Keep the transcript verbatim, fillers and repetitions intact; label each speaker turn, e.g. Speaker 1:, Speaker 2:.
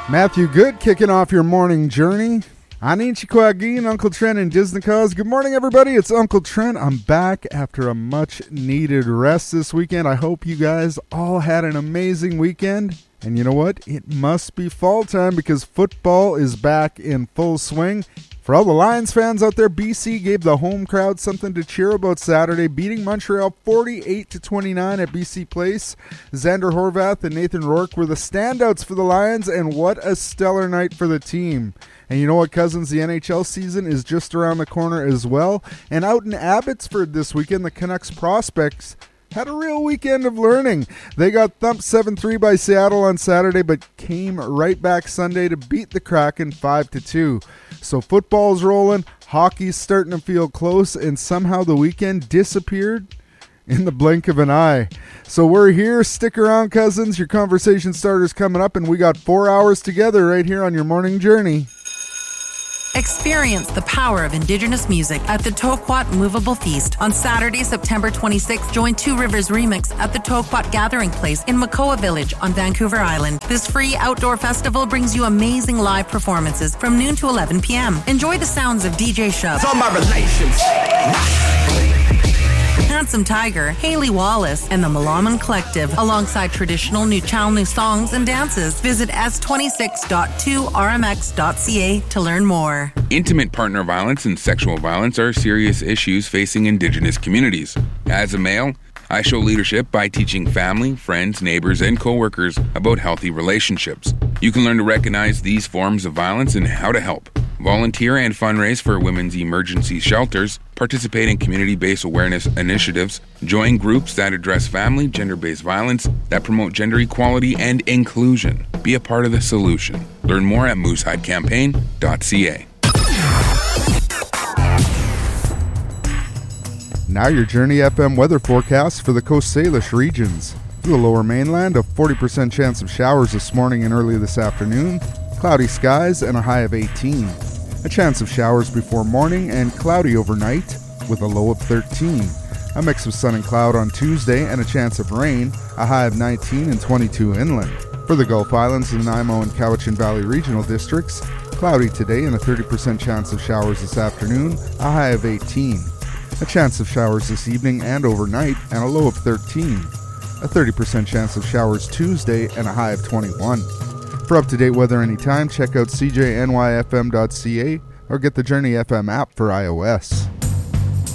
Speaker 1: Matthew Good kicking off your morning journey. Anichi Kwagin, Uncle Trent, and Disney Cause. Good morning, everybody. It's Uncle Trent. I'm back after a much-needed rest this weekend. I hope you guys all had an amazing weekend. And you know what? It must be fall time because football is back in full swing. For all the Lions fans out there, B C gave the home crowd something to cheer about Saturday, beating Montreal forty-eight to twenty-nine at B C Place. Xander Horvath and Nathan Rourke were the standouts for the Lions, and what a stellar night for the team. And you know what, cousins? The N H L season is just around the corner as well. And out in Abbotsford this weekend, the Canucks prospects had a real weekend of learning. They got thumped seven three by Seattle on Saturday, but came right back Sunday to beat the Kraken five to two. So football's rolling, hockey's starting to feel close, and somehow the weekend disappeared in the blink of an eye. So we're here. Stick around, cousins. Your conversation starter's coming up, and we got four hours together right here on your morning journey.
Speaker 2: Experience the power of Indigenous music at the Toquat Movable Feast. On Saturday, September twenty-sixth, join Two Rivers Remix at the Toquat Gathering Place in Makoa Village on Vancouver Island. This free outdoor festival brings you amazing live performances from noon to eleven p.m. Enjoy the sounds of D J Shub,
Speaker 3: It's all my relations.
Speaker 2: Handsome Tiger, Haley Wallace, and the Malaman Collective, alongside traditional Nuchalnu songs and dances. Visit s twenty-six dot two r m x dot c a to learn more.
Speaker 4: Intimate partner violence and sexual violence are serious issues facing Indigenous communities. As a male, I show leadership by teaching family, friends, neighbors, and coworkers about healthy relationships. You can learn to recognize these forms of violence and how to help. Volunteer and fundraise for women's emergency shelters, participate in community-based awareness initiatives, join groups that address family, gender-based violence, that promote gender equality and inclusion. Be a part of the solution. Learn more at moose hide campaign dot c a.
Speaker 1: Now your Journey F M weather forecast for the Coast Salish regions. For the lower mainland, a forty percent chance of showers this morning and early this afternoon. Cloudy skies and a high of eighteen. A chance of showers before morning and cloudy overnight with a low of thirteen. A mix of sun and cloud on Tuesday and a chance of rain, a high of nineteen and twenty-two inland. For the Gulf Islands, the Nanaimo and Cowichan Valley regional districts, cloudy today and a thirty percent chance of showers this afternoon, a high of eighteen. A chance of showers this evening and overnight and a low of thirteen. A thirty percent chance of showers Tuesday and a high of twenty-one. For up-to-date weather anytime, check out c j n y f m dot c a or get the Journey F M app for iOS.